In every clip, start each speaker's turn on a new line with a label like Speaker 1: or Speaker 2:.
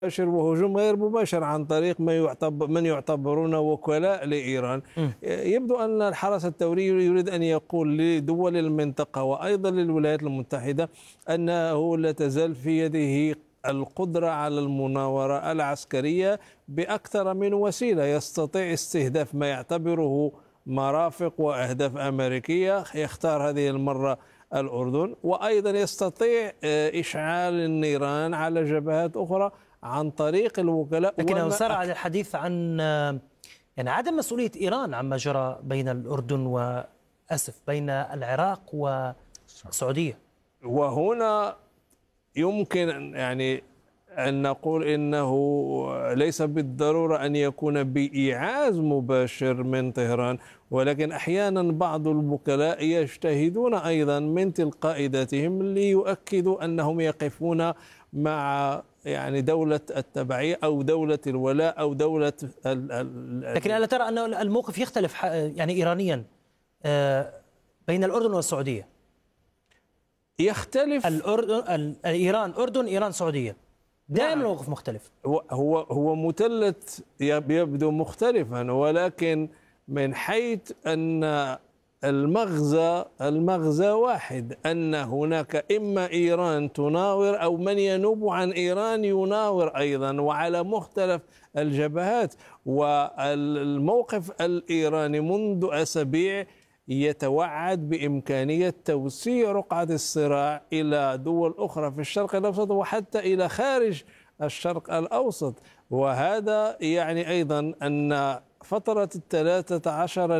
Speaker 1: مباشر وهجوم غير مباشر عن طريق من يعتبرون وكلاء لإيران. يبدو أن الحرس الثوري يريد أن يقول لدول المنطقة وأيضا للولايات المتحدة أنه لا تزال في يده القدرة على المناورة العسكرية بأكثر من وسيلة. يستطيع استهداف ما يعتبره مرافق وأهداف أمريكية، يختار هذه المرة الأردن، وأيضا يستطيع إشعال النيران على جبهات أخرى عن طريق الوكلاء.
Speaker 2: لكنه سار على الحديث عن يعني عدم مسؤولية إيران عما جرى بين الأردن بين العراق والسعودية.
Speaker 1: وهنا يمكن يعني أن نقول إنه ليس بالضرورة أن يكون بإيعاز مباشر من طهران، ولكن أحيانا بعض الوكلاء يجتهدون أيضا من تلقاء ذاتهم ليؤكدوا أنهم يقفون مع يعني دولة التبعية أو دولة الولاء أو دولة
Speaker 2: لكن ألا ترى أن الموقف يختلف يعني إيرانيا بين الأردن والسعودية؟
Speaker 1: يختلف.
Speaker 2: إيران أردن، إيران سعودية، دائما الموقف مختلف.
Speaker 1: هو مثلث يبدو مختلفا، ولكن من حيث أن المغزى واحد، أن هناك إما إيران تناور أو من ينوب عن إيران يناور أيضا، وعلى مختلف الجبهات. والموقف الإيراني منذ أسابيع يتوعد بإمكانية توسيع رقعة الصراع إلى دول أخرى في الشرق الأوسط وحتى إلى خارج الشرق الأوسط. وهذا يعني أيضا أن فترة 13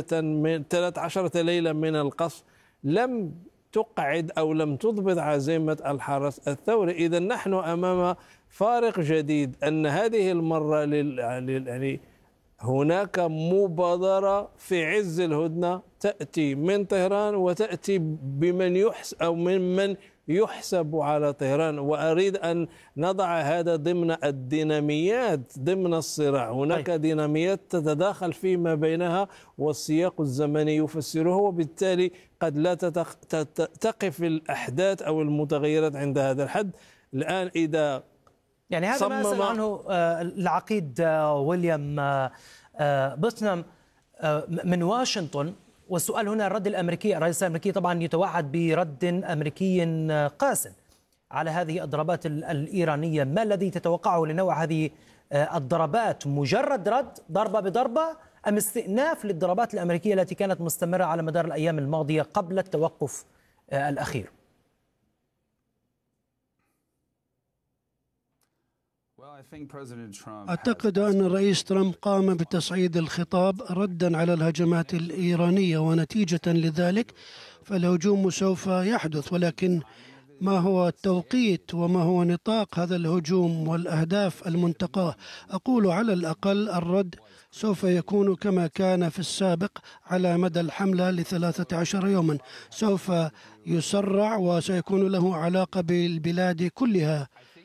Speaker 1: ليلة من القصف لم تقعد أو لم تضبط عزيمة الحرس الثوري. إذا نحن أمام فارق جديد، أن هذه المرة يعني هناك مبادرة في عز الهدنة تأتي من طهران وتأتي بمن يحسب أو ممن يحسب على طهران. وأريد أن نضع هذا ضمن الديناميات ضمن الصراع. هناك ديناميات تتداخل فيما بينها والسياق الزمني يفسره، وبالتالي قد لا تقف الأحداث أو المتغيرات عند هذا الحد. الآن إذا
Speaker 2: يعني هذا ما أسأل عنه العقيد ويليام بوتنام من واشنطن. والسؤال هنا الرد الأمريكي، الرئيس الأمريكي طبعا يتوعد برد أمريكي قاس على هذه الضربات الإيرانية. ما الذي تتوقعه لنوع هذه الضربات؟ مجرد رد ضربة بضربة أم استئناف للضربات الأمريكية التي كانت مستمرة على مدار الأيام الماضية قبل التوقف الأخير؟
Speaker 3: أعتقد أن الرئيس ترامب قام بتصعيد الخطاب ردا على الهجمات الإيرانية، ونتيجة لذلك فالهجوم سوف يحدث. ولكن ما هو التوقيت وما هو نطاق هذا الهجوم والأهداف المنتقاة؟ أقول على الأقل الرد سوف يكون كما كان في السابق على مدى الحملة ل13 يوما. سوف يسرع وسيكون له علاقة بالبلاد كلها.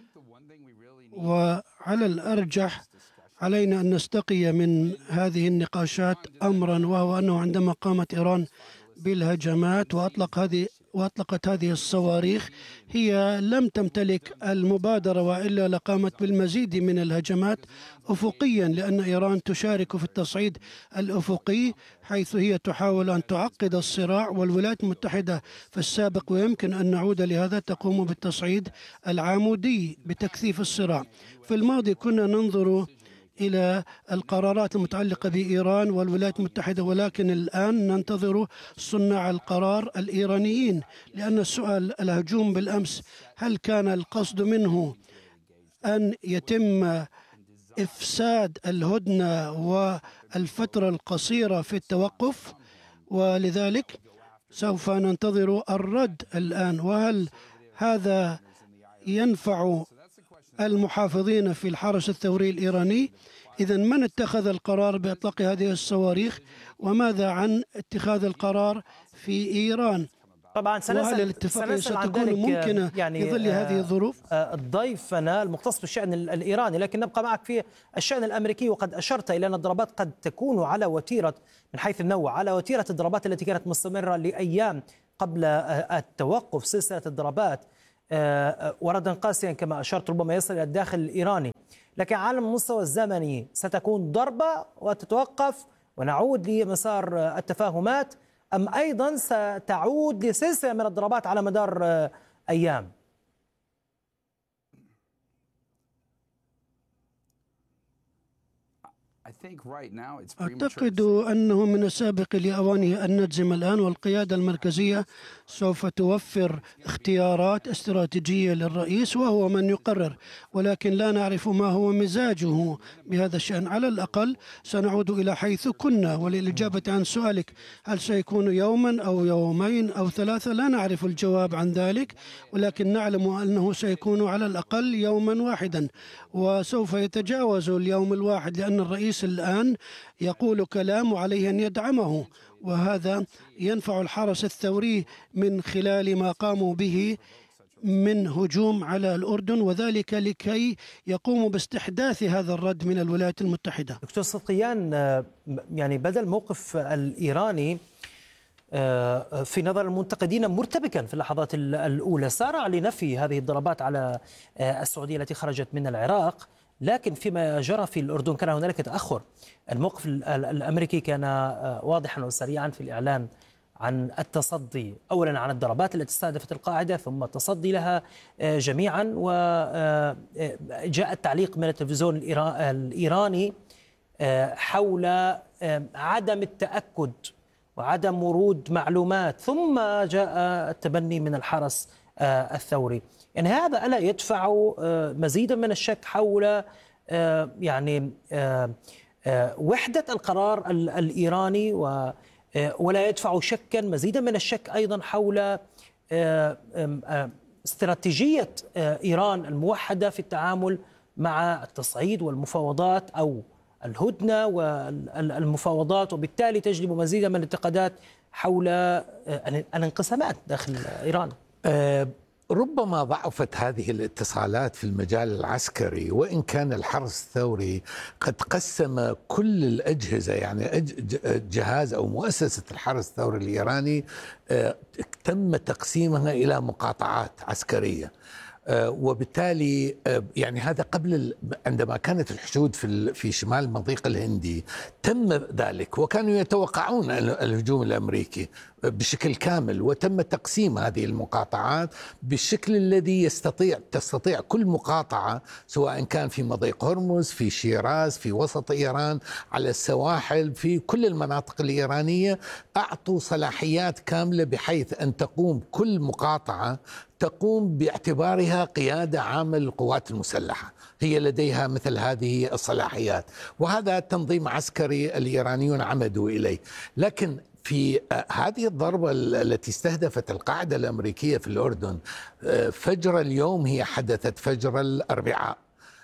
Speaker 3: وعلى الأرجح علينا أن نستقي من هذه النقاشات أمرا، وهو أنه عندما قامت إيران بالهجمات وأطلقت هذه الصواريخ، هي لم تمتلك المبادرة، وإلا لقامت بالمزيد من الهجمات أفقيا، لأن إيران تشارك في التصعيد الأفقي، حيث هي تحاول أن تعقد الصراع. والولايات المتحدة في السابق، ويمكن أن نعود لهذا، تقوم بالتصعيد العمودي بتكثيف الصراع. في الماضي كنا ننظر إلى القرارات المتعلقة بإيران والولايات المتحدة، ولكن الآن ننتظر صناع القرار الإيرانيين، لأن السؤال الهجوم بالأمس هل كان القصد منه أن يتم إفساد الهدنة والفترة القصيرة في التوقف؟ ولذلك سوف ننتظر الرد الآن. وهل هذا ينفع المحافظين في الحرس الثوري الإيراني؟ إذن من اتخذ القرار بإطلاق هذه الصواريخ؟ وماذا عن اتخاذ القرار في إيران؟
Speaker 2: طبعا
Speaker 3: وهل الاتفاقية ستكون ممكنة يعني في ظل هذه الظروف؟
Speaker 2: ضيفنا المختص بالشأن الإيراني، لكن نبقى معك في الشأن الأمريكي. وقد أشرت إلى أن الضربات قد تكون على وتيرة، من حيث النوع، على وتيرة الضربات التي كانت مستمرة لأيام قبل التوقف، سلسلة الضربات وردا قاسيا كما أشرت ربما يصل إلى الداخل الإيراني، لكن على المستوى الزمني ستكون ضربة وتتوقف ونعود لمسار التفاهمات، أم أيضا ستعود لسلسلة من الضربات على مدار أيام؟
Speaker 3: أعتقد أنه من السابق لأوانه أن نجزم الآن، والقيادة المركزية سوف توفر اختيارات استراتيجية للرئيس وهو من يقرر، ولكن لا نعرف ما هو مزاجه بهذا الشأن. على الأقل سنعود إلى حيث كنا. وللإجابة عن سؤالك، هل سيكون يوما أو يومين أو ثلاثة؟ لا نعرف الجواب عن ذلك، ولكن نعلم أنه سيكون على الأقل يوما واحدا، وسوف يتجاوز اليوم الواحد، لأن الرئيس الآن يقول كلام وعليه أن يدعمه، وهذا ينفع الحرس الثوري من خلال ما قاموا به من هجوم على الأردن، وذلك لكي يقوموا باستحداث هذا الرد من الولايات المتحدة.
Speaker 2: دكتور صدقيان، يعني بدأ الموقف الإيراني في نظر المنتقدين مرتبكا في اللحظات الأولى، سارع لنفي هذه الضربات على السعودية التي خرجت من العراق، لكن فيما جرى في الأردن كان هنالك تأخر. الموقف الأمريكي كان واضحا وسريعا في الإعلان عن التصدي، أولا عن الضربات التي استهدفت القاعدة ثم التصدي لها جميعا، وجاء التعليق من التلفزيون الإيراني حول عدم التأكد وعدم ورود معلومات، ثم جاء التبني من الحرس الثوري. يعني هذا ألا يدفع مزيدا من الشك حول يعني وحدة القرار الإيراني، ولا يدفع شكا مزيدا من الشك أيضا حول استراتيجية إيران الموحدة في التعامل مع التصعيد والمفاوضات أو الهدنة والمفاوضات، وبالتالي تجلب مزيدا من الانتقادات حول الانقسامات داخل إيران.
Speaker 4: ربما ضعفت هذه الاتصالات في المجال العسكري، وإن كان الحرس الثوري قد قسم كل الأجهزة، يعني جهاز أو مؤسسة الحرس الثوري الإيراني تم تقسيمها إلى مقاطعات عسكرية، وبالتالي يعني هذا قبل عندما كانت الحشود في شمال المضيق الهندي تم ذلك، وكانوا يتوقعون الهجوم الأمريكي بشكل كامل، وتم تقسيم هذه المقاطعات بالشكل الذي تستطيع كل مقاطعة، سواء كان في مضيق هرمز، في شيراز، في وسط إيران، على السواحل، في كل المناطق الإيرانية، أعطوا صلاحيات كاملة بحيث أن تقوم كل مقاطعة تقوم باعتبارها قيادة عامة للقوات المسلحة، هي لديها مثل هذه الصلاحيات، وهذا تنظيم عسكري الإيرانيون عمدوا إليه. لكن في هذه الضربة التي استهدفت القاعدة الأمريكية في الأردن فجر اليوم، هي حدثت فجر الأربعاء.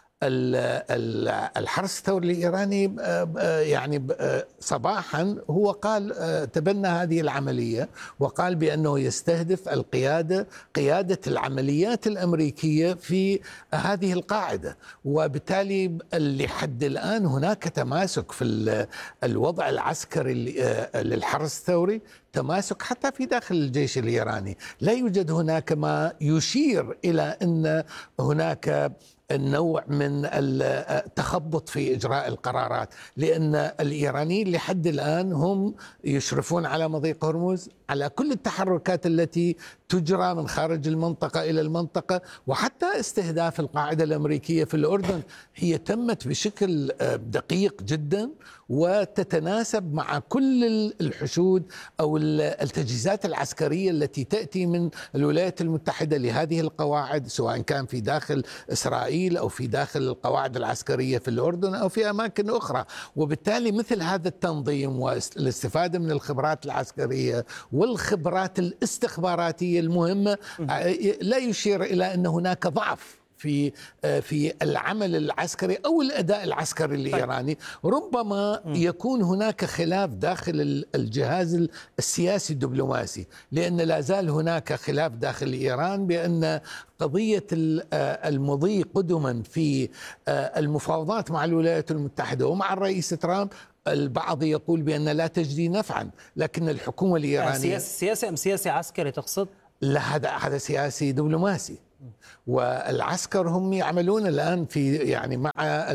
Speaker 4: الحرس الثوري الإيراني يعني صباحا هو قال تبنى هذه العملية، وقال بأنه يستهدف قيادة العمليات الأمريكية في هذه القاعدة، وبالتالي لحد الآن هناك تماسك في الوضع العسكري للحرس الثوري، تماسك حتى في داخل الجيش الإيراني. لا يوجد هناك ما يشير إلى أن هناك النوع من التخبط في إجراء القرارات، لأن الإيرانيين لحد الآن هم يشرفون على مضيق هرمز، على كل التحركات التي تجرى من خارج المنطقة إلى المنطقة، وحتى استهداف القاعدة الأمريكية في الأردن هي تمت بشكل دقيق جدا وتتناسب مع كل الحشود أو التجهيزات العسكرية التي تأتي من الولايات المتحدة لهذه القواعد، سواء كان في داخل إسرائيل أو في داخل القواعد العسكرية في الأردن أو في أماكن أخرى. وبالتالي مثل هذا التنظيم والاستفادة من الخبرات العسكرية والخبرات الاستخباراتية المهمة لا يشير إلى أن هناك ضعف في العمل العسكري أو الأداء العسكري الإيراني. ربما يكون هناك خلاف داخل الجهاز السياسي الدبلوماسي، لأن لا زال هناك خلاف داخل إيران بأن قضية المضي قدما في المفاوضات مع الولايات المتحدة ومع الرئيس ترامب، البعض يقول بأن لا تجدي نفعا، لكن الحكومة الإيرانية
Speaker 2: سياسي أم سياسي عسكري تقصد؟
Speaker 4: لا، هذا سياسي دبلوماسي. والعسكر هم يعملون الآن في يعني مع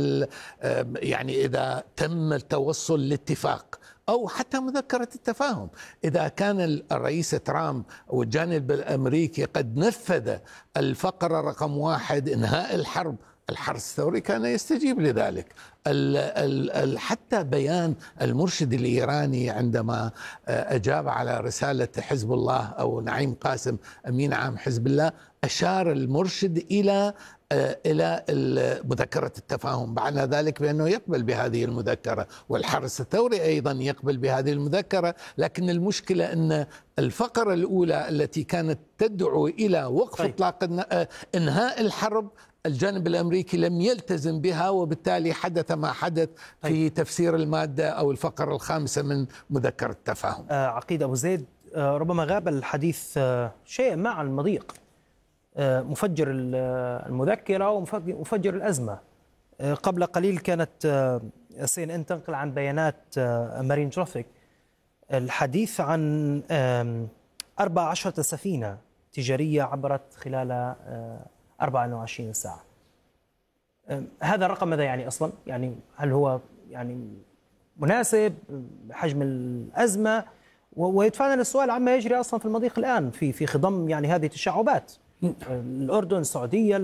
Speaker 4: يعني إذا تم التوصل لاتفاق أو حتى مذكرة التفاهم، إذا كان الرئيس ترامب والجانب الأمريكي قد نفذ الفقرة رقم 1 إنهاء الحرب، الحرس الثوري كان يستجيب لذلك. حتى بيان المرشد الإيراني عندما أجاب على رسالة حزب الله أو نعيم قاسم أمين عام حزب الله، أشار المرشد إلى مذكرة التفاهم بعد ذلك بأنه يقبل بهذه المذكرة، والحرس الثوري أيضا يقبل بهذه المذكرة. لكن المشكلة أن الفقرة الأولى التي كانت تدعو إلى وقف إطلاق إنهاء الحرب الجانب الأمريكي لم يلتزم بها، وبالتالي حدث ما حدث في تفسير المادة أو الفقرة ال5 من مذكرة التفاهم.
Speaker 2: عقيد أبو زيد، ربما غاب الحديث شيء مع المضيق، مفجر المذكرة ومفجر الأزمة. قبل قليل كانت CNN تنقل عن بيانات مارين ترافيك الحديث عن 14 سفينة تجارية عبرت خلال 24 ساعة. هذا الرقم ماذا يعني أصلا؟ يعني هل هو يعني مناسب حجم الأزمة؟ ويدفعنا للسؤال عما يجري أصلا في المضيق الآن في خضم يعني هذه التشعبات، الأردن، السعودية،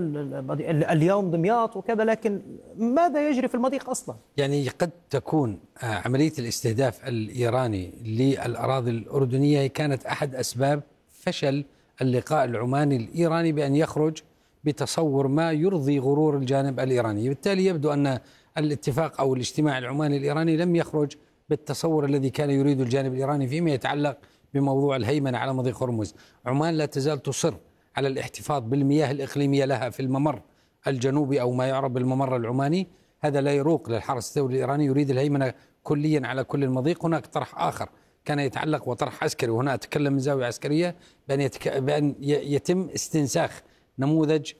Speaker 2: اليوم دمياط وكذا، لكن ماذا يجري في المضيق أصلا؟
Speaker 5: يعني قد تكون عملية الاستهداف الإيراني للأراضي الأردنية كانت أحد أسباب فشل اللقاء العماني الإيراني بأن يخرج بتصور ما يرضي غرور الجانب الإيراني. بالتالي يبدو أن الاتفاق أو الاجتماع العماني الإيراني لم يخرج بالتصور الذي كان يريد الجانب الإيراني فيما يتعلق بموضوع الهيمنة على مضيق هرمز. عمان لا تزال تصر على الاحتفاظ بالمياه الإقليمية لها في الممر الجنوبي أو ما يعرف بالممر العماني. هذا لا يروق للحرس الثوري الإيراني، يريد الهيمنة كليا على كل المضيق. هناك طرح آخر كان يتعلق وطرح عسكري، وهنا أتكلم من زاوية عسكرية، بأن يتم استنساخ نموذج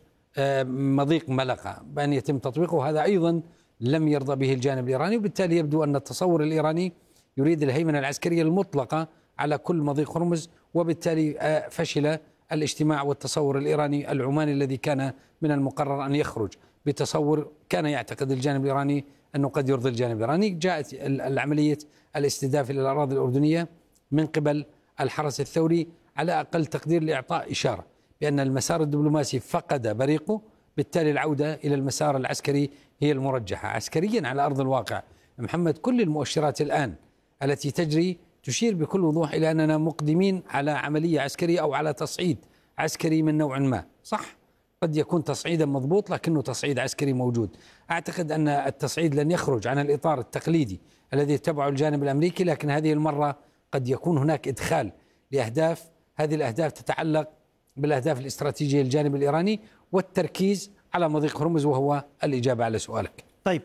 Speaker 5: مضيق ملقا، بأن يتم تطبيقه. هذا أيضا لم يرضى به الجانب الإيراني، وبالتالي يبدو أن التصور الإيراني يريد الهيمنة العسكرية المطلقة على كل مضيق هرمز، وبالتالي فشل الاجتماع والتصور الإيراني العماني الذي كان من المقرر أن يخرج بتصور كان يعتقد الجانب الإيراني أنه قد يرضي الجانب الإيراني. جاءت العملية الاستهداف إلى الأراضي الأردنية من قبل الحرس الثوري على أقل تقدير لإعطاء إشارة بأن المسار الدبلوماسي فقد بريقه، بالتالي العودة إلى المسار العسكري هي المرجحة. عسكريا على أرض الواقع محمد، كل المؤشرات الآن التي تجري تشير بكل وضوح إلى أننا مقدمين على عملية عسكرية أو على تصعيد عسكري من نوع ما. صح، قد يكون تصعيدا مضبوط لكنه تصعيد عسكري موجود. أعتقد أن التصعيد لن يخرج عن الإطار التقليدي الذي يتبعه الجانب الأمريكي، لكن هذه المرة قد يكون هناك إدخال لأهداف، هذه الأهداف تتعلق بالأهداف الاستراتيجية للجانب الإيراني والتركيز على مضيق هرمز، وهو الإجابة على سؤالك.
Speaker 2: طيب،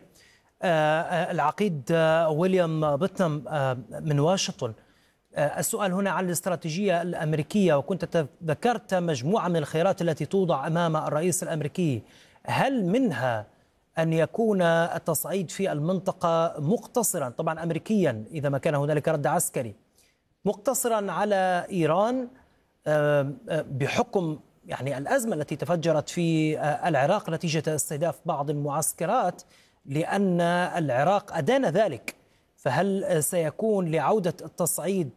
Speaker 2: العقيد ويليام بوتنام من واشنطن، السؤال هنا عن الاستراتيجية الأمريكية، وكنت ذكرت مجموعة من الخيارات التي توضع أمام الرئيس الأمريكي. هل منها أن يكون التصعيد في المنطقة مقتصرا، طبعا أمريكيا إذا ما كان هنالك رد عسكري، مقتصرا على إيران بحكم يعني الأزمة التي تفجرت في العراق نتيجة استهداف بعض المعسكرات، لأن العراق أدان ذلك؟ فهل سيكون لعودة التصعيد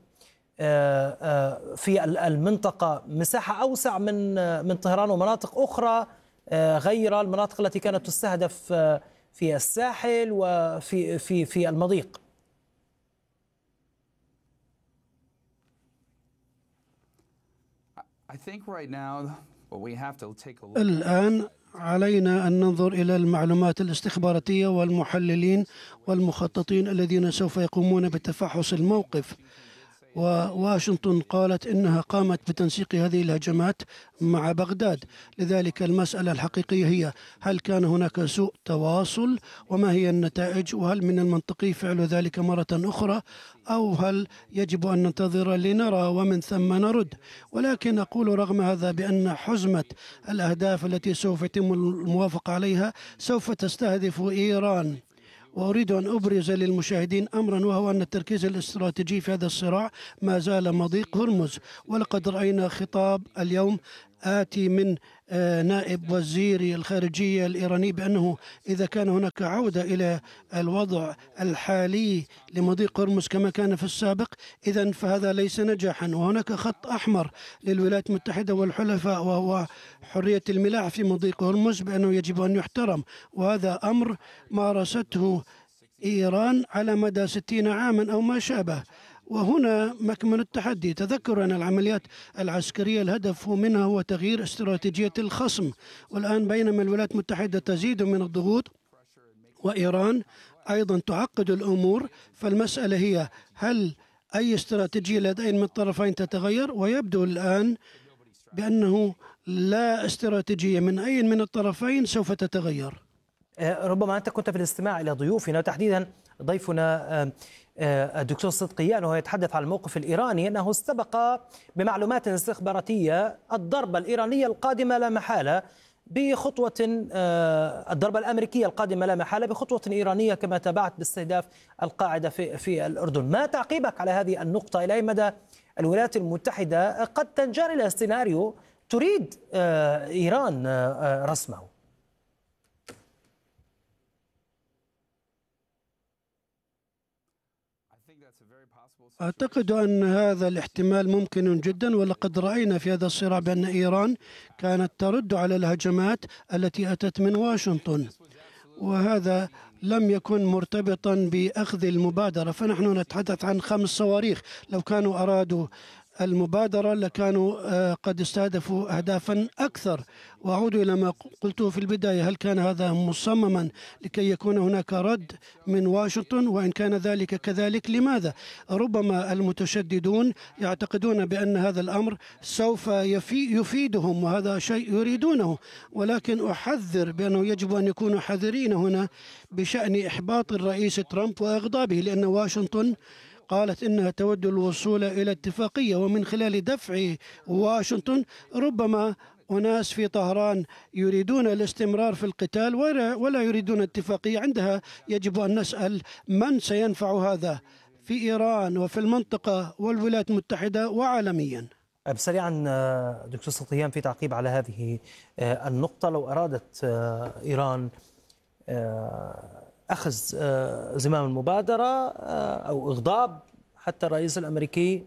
Speaker 2: في المنطقة مساحة أوسع من طهران ومناطق أخرى غير المناطق التي كانت تستهدف في الساحل وفي المضيق؟
Speaker 3: الآن علينا أن ننظر إلى المعلومات الاستخباراتية والمحللين والمخططين الذين سوف يقومون بتفحص الموقف. وواشنطن قالت إنها قامت بتنسيق هذه الهجمات مع بغداد. لذلك المسألة الحقيقية هي هل كان هناك سوء تواصل، وما هي النتائج، وهل من المنطقي فعل ذلك مرة أخرى، أو هل يجب أن ننتظر لنرى ومن ثم نرد. ولكن أقول رغم هذا بأن حزمة الأهداف التي سوف يتم الموافقة عليها سوف تستهدف إيران. وأريد أن أبرز للمشاهدين أمرا، وهو أن التركيز الاستراتيجي في هذا الصراع ما زال مضيق هرمز. ولقد رأينا خطاب اليوم آتي من نائب وزير الخارجية الإيراني بأنه إذا كان هناك عودة إلى الوضع الحالي لمضيق هرمز كما كان في السابق، إذن فهذا ليس نجاحا. وهناك خط أحمر للولايات المتحدة والحلفاء وهو حرية الملاحة في مضيق هرمز بأنه يجب أن يحترم، وهذا أمر مارسته إيران على مدى 60 عاما أو ما شابه. وهنا مكمن التحدي. تذكر أن العمليات العسكرية الهدف منها هو تغيير استراتيجية الخصم، والآن بينما الولايات المتحدة تزيد من الضغوط وإيران أيضا تعقد الأمور، فالمسألة هي هل أي استراتيجية لدى من الطرفين تتغير؟ ويبدو الآن بأنه لا استراتيجية من أي من الطرفين سوف تتغير.
Speaker 2: ربما أنت كنت في الاستماع إلى ضيوفنا، تحديدا ضيفنا الدكتور صدقيان، وهو يتحدث عن الموقف الإيراني أنه استبق بمعلومات استخباراتية الضربة الإيرانية القادمة لا محالة بخطوة، الضربة الأمريكية القادمة لا محالة بخطوة إيرانية كما تابعت باستهداف القاعدة في الأردن. ما تعقيبك على هذه النقطة؟ إلى أي مدى الولايات المتحدة قد تنجر إلى سيناريو تريد إيران رسمه؟
Speaker 3: أعتقد أن هذا الاحتمال ممكن جدا، ولقد رأينا في هذا الصراع بأن إيران كانت ترد على الهجمات التي أتت من واشنطن، وهذا لم يكن مرتبطا بأخذ المبادرة. فنحن نتحدث عن 5 صواريخ، لو كانوا أرادوا المبادرة لكانوا قد استهدفوا أهدافا أكثر. وأعود إلى ما قلته في البداية، هل كان هذا مصمما لكي يكون هناك رد من واشنطن؟ وإن كان ذلك كذلك لماذا؟ ربما المتشددون يعتقدون بأن هذا الأمر سوف يفيدهم وهذا شيء يريدونه، ولكن أحذر بأنه يجب أن يكونوا حذرين هنا بشأن إحباط الرئيس ترامب وإغضابه، لأن واشنطن قالت إنها تود الوصول إلى اتفاقية، ومن خلال دفع واشنطن ربما أناس في طهران يريدون الاستمرار في القتال ولا يريدون اتفاقية. عندها يجب أن نسأل من سينفع هذا في إيران وفي المنطقة والولايات المتحدة وعالميا.
Speaker 2: سريعا دكتور صدقيان، في تعقيب على هذه النقطة، لو أرادت إيران أخذ زمام المبادرة أو إغضاب حتى الرئيس الأمريكي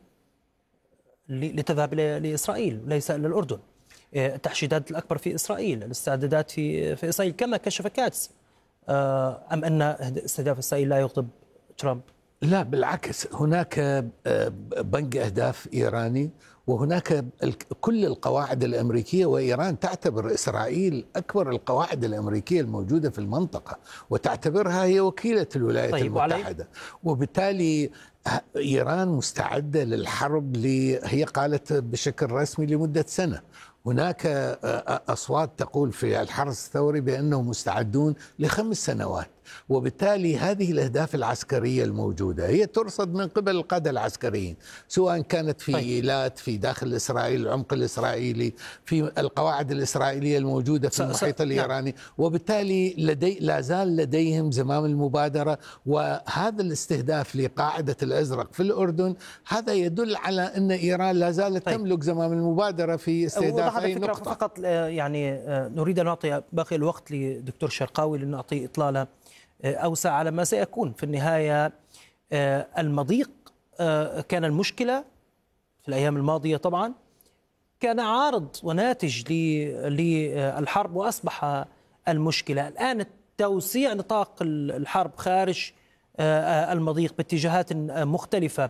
Speaker 2: لتذهب لإسرائيل ليس إلى الأردن، التحشيدات الأكبر في إسرائيل، الاستعدادات في إسرائيل كما كشف كاتس، أم أن استهداف إسرائيل لا يغضب ترامب؟
Speaker 4: لا بالعكس، هناك بنك أهداف إيراني، وهناك كل القواعد الأمريكية، وإيران تعتبر إسرائيل أكبر القواعد الأمريكية الموجودة في المنطقة وتعتبرها هي وكيلة الولايات المتحدة. وبالتالي إيران مستعدة للحرب هي قالت بشكل رسمي لمدة سنة. هناك أصوات تقول في الحرس الثوري بأنهم مستعدون ل5 سنوات، وبالتالي هذه الأهداف العسكرية الموجودة هي ترصد من قبل القادة العسكريين، سواء كانت في إيلات في داخل إسرائيل، العمق الإسرائيلي، في القواعد الإسرائيلية الموجودة في المحيط الإيراني، وبالتالي لا زال لديهم زمام المبادرة. وهذا الاستهداف لقاعدة الأزرق في الأردن هذا يدل على أن إيران لا زالت تملك زمام المبادرة في استهداف أي نقطة.
Speaker 2: فقط يعني نريد أن نعطي باقي الوقت لدكتور شرقاوي لنعطي إطلالة أوسع على ما سيكون في النهاية. المضيق كان المشكلة في الأيام الماضية، طبعا كان عارض وناتج للحرب، وأصبح المشكلة الآن توسيع نطاق الحرب خارج المضيق باتجاهات مختلفة.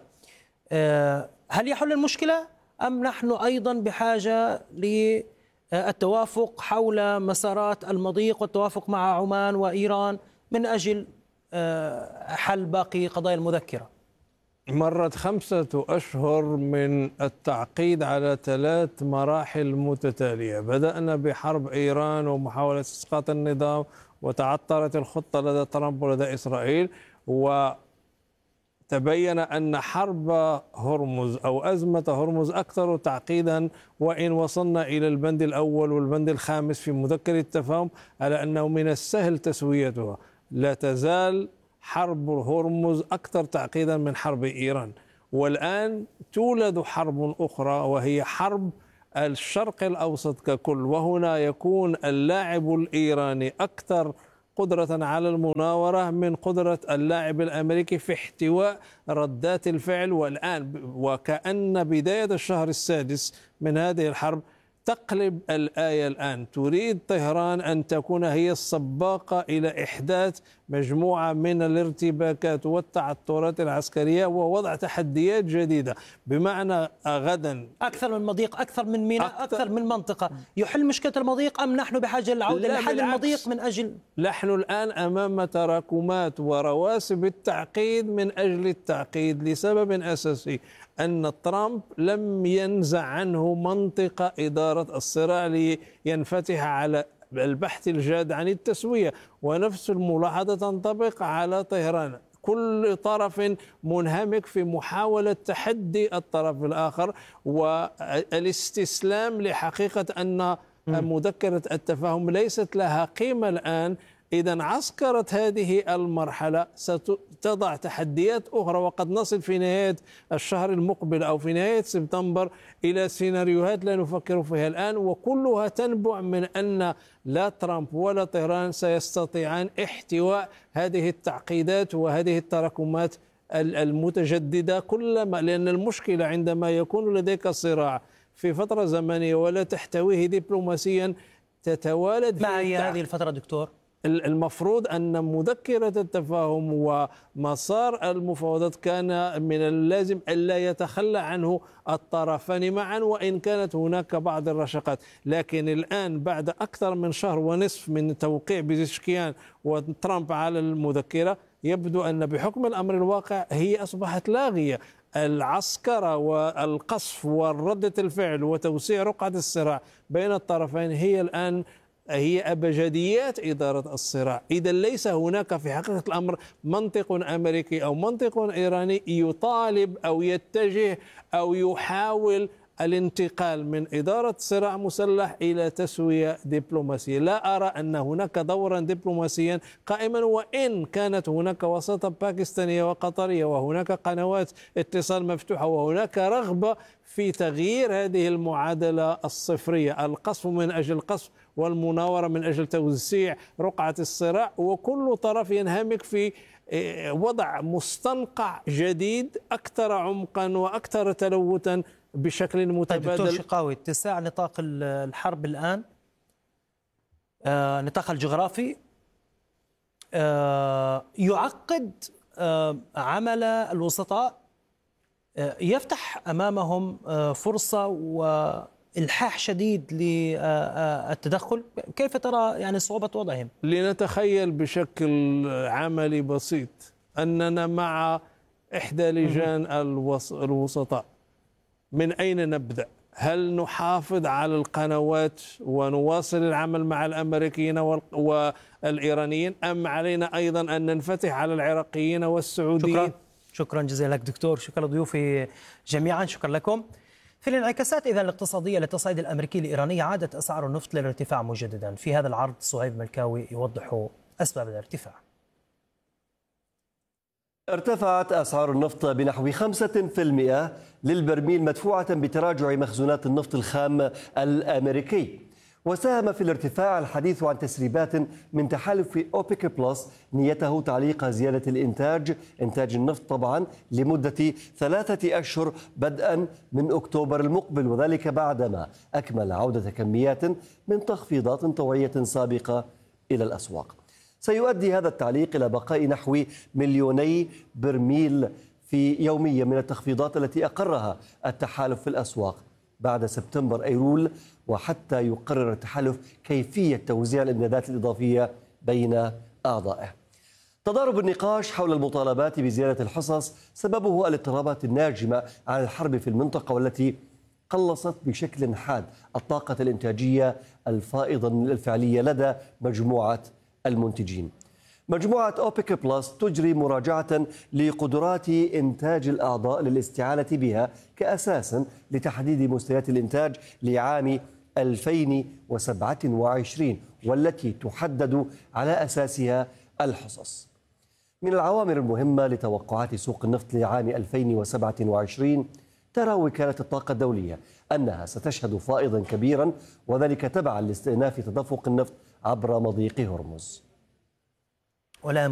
Speaker 2: هل يحل المشكلة أم نحن أيضا بحاجة للتوافق حول مسارات المضيق والتوافق مع عمان وإيران من أجل حل باقي قضايا المذكرة؟
Speaker 1: مرت 5 أشهر من التعقيد على 3 مراحل متتالية. بدأنا بحرب إيران ومحاولة إسقاط النظام، وتعطلت الخطة لدى ترامب ولدى إسرائيل، وتبين أن حرب هرمز أو أزمة هرمز أكثر تعقيدا، وإن وصلنا إلى البند الأول والبند الخامس في مذكرة التفاهم على أنه من السهل تسويتها، لا تزال حرب هرمز أكثر تعقيدا من حرب إيران. والآن تولد حرب أخرى، وهي حرب الشرق الأوسط ككل، وهنا يكون اللاعب الإيراني أكثر قدرة على المناورة من قدرة اللاعب الأمريكي في احتواء ردات الفعل. والآن وكأن بداية الشهر السادس من هذه الحرب تقلب الآية. الآن تريد طهران أن تكون هي السباقة إلى إحداث مجموعة من الارتباكات والتعثرات العسكرية ووضع تحديات جديدة، بمعنى غدا
Speaker 2: أكثر من مضيق، أكثر من ميناء، أكثر من منطقة. يحل مشكلة المضيق أم نحن بحاجة للعودة لحل المضيق من أجل؟
Speaker 1: نحن الآن أمام تراكمات ورواسب التعقيد من أجل التعقيد، لسبب أساسي أن ترامب لم ينزع عنه منطقة إدارة الصراع لينفتح على البحث الجاد عن التسوية، ونفس الملاحظة تنطبق على طهران. كل طرف منهمك في محاولة تحدي الطرف الآخر والاستسلام لحقيقة أن مذكرة التفاهم ليست لها قيمة الآن. إذا عسكرة هذه المرحلة ستضع تحديات أخرى، وقد نصل في نهاية الشهر المقبل أو في نهاية سبتمبر إلى سيناريوهات لا نفكر فيها الآن، وكلها تنبع من أن لا ترامب ولا طهران سيستطيعان احتواء هذه التعقيدات وهذه التراكمات المتجددة كلما، لأن المشكلة عندما يكون لديك صراع في فترة زمنية ولا تحتويه دبلوماسيا تتوالد.
Speaker 2: ما هي هذه الفترة دكتور؟
Speaker 1: المفروض أن مذكرة التفاهم ومسار المفاوضات كان من اللازم ألا يتخلى عنه الطرفان معا، وإن كانت هناك بعض الرشقات. لكن الآن بعد أكثر من شهر ونصف من توقيع بيزشكيان وترامب على المذكرة، يبدو أن بحكم الأمر الواقع هي أصبحت لاغية. العسكرة والقصف وردة الفعل وتوسيع رقعة الصراع بين الطرفين هي الآن هي أبجديات إدارة الصراع. إذا ليس هناك في حقيقة الأمر منطق أمريكي أو منطق إيراني يطالب أو يتجه أو يحاول الانتقال من إدارة صراع مسلح إلى تسوية دبلوماسية. لا أرى أن هناك دورا دبلوماسيا قائما، وإن كانت هناك وساطة باكستانية وقطرية وهناك قنوات اتصال مفتوحة وهناك رغبة في تغيير هذه المعادلة الصفرية، القصف من أجل القصف والمناورة من أجل توسيع رقعة الصراع، وكل طرف ينهمك في وضع مستنقع جديد أكثر عمقا وأكثر تلوثا بشكل متبادل.
Speaker 2: دكتور شقاوي، اتساع نطاق الحرب الآن، نطاق الجغرافي يعقد عمل الوسطاء، يفتح أمامهم فرصة وإلحاح شديد للتدخل. كيف ترى يعني صعوبة وضعهم؟
Speaker 1: لنتخيل بشكل عملي بسيط أننا مع إحدى لجان الوسطاء، من أين نبدأ؟ هل نحافظ على القنوات ونواصل العمل مع الأمريكيين والإيرانيين، أم علينا أيضا أن ننفتح على العراقيين والسعوديين؟
Speaker 2: شكرا جزيلا لك دكتور، شكرا لضيوفي جميعا، شكرا لكم. في الانعكاسات إذا الاقتصادية للتصعيد الأمريكي الإيراني، عادت أسعار النفط للارتفاع مجددا. في هذا العرض صهيب ملكاوي يوضح أسباب الارتفاع.
Speaker 6: ارتفعت أسعار النفط بنحو 5% للبرميل مدفوعة بتراجع مخزونات النفط الخام الأمريكي. وساهم في الارتفاع الحديث عن تسريبات من تحالف أوبك بلس نيته تعليق زيادة إنتاج النفط طبعا لمدة 3 أشهر بدءا من أكتوبر المقبل، وذلك بعدما أكمل عودة كميات من تخفيضات طوعية سابقة إلى الأسواق. سيؤدي هذا التعليق إلى بقاء نحو 2,000,000 برميل في يوميا من التخفيضات التي أقرها التحالف في الأسواق بعد سبتمبر أيلول، وحتى يقرر التحالف كيفية توزيع الإمدادات الإضافية بين أعضائه. تضارب النقاش حول المطالبات بزيادة الحصص سببه الاضطرابات الناجمة عن الحرب في المنطقة، والتي قلصت بشكل حاد الطاقة الإنتاجية الفائضة الفعلية لدى مجموعة المنتجين. مجموعة أوبك بلس تجري مراجعة لقدرات إنتاج الأعضاء للاستعانة بها كأساس لتحديد مستويات الإنتاج لعام 2027، والتي تحدد على أساسها الحصص. من العوامل المهمة لتوقعات سوق النفط لعام 2027 ترى وكالة الطاقة الدولية أنها ستشهد فائضا كبيرا، وذلك تبعا لاستئناف تدفق النفط عبر مضيق هرمز.